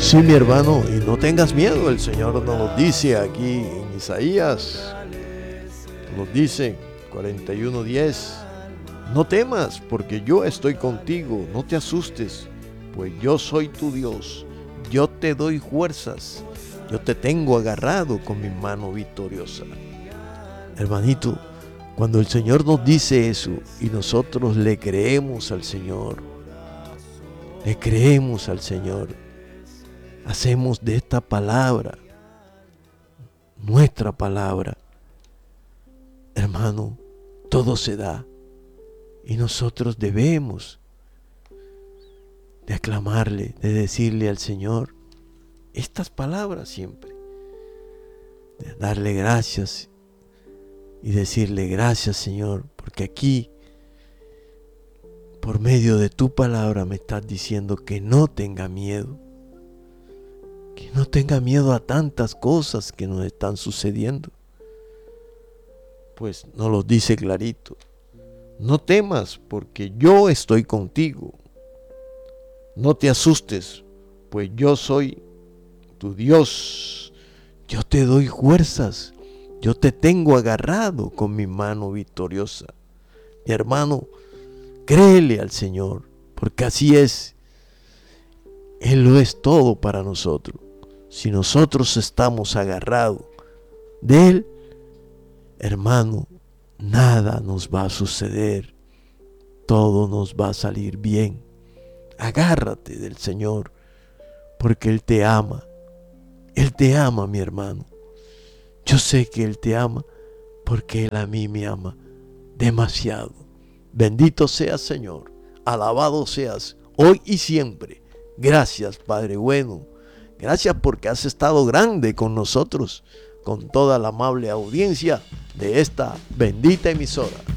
Sí, mi hermano, y no tengas miedo, el Señor nos lo dice aquí en Isaías, nos dice 41:10, no temas, porque yo estoy contigo, no te asustes, pues yo soy tu Dios, yo te doy fuerzas, yo te tengo agarrado con mi mano victoriosa. Hermanito, cuando el Señor nos dice eso y nosotros le creemos al Señor, hacemos de esta palabra nuestra palabra, hermano, todo se da y nosotros debemos de aclamarle, de decirle al Señor estas palabras siempre, de darle gracias y decirle gracias, Señor, porque aquí por medio de tu palabra me estás diciendo que no tenga miedo, que no tenga miedo a tantas cosas que nos están sucediendo. Pues nos lo dice clarito, no temas porque yo estoy contigo, no te asustes, pues yo soy tu Dios, yo te doy fuerzas, yo te tengo agarrado con mi mano victoriosa. Mi hermano, créele al Señor, porque así es, Él lo es todo para nosotros. Si nosotros estamos agarrados de Él, hermano, nada nos va a suceder, todo nos va a salir bien. Agárrate del Señor, porque Él te ama, mi hermano. Yo sé que Él te ama, porque Él a mí me ama demasiado. Bendito seas, Señor, alabado seas hoy y siempre. Gracias, Padre bueno, gracias porque has estado grande con nosotros, con toda la amable audiencia de esta bendita emisora.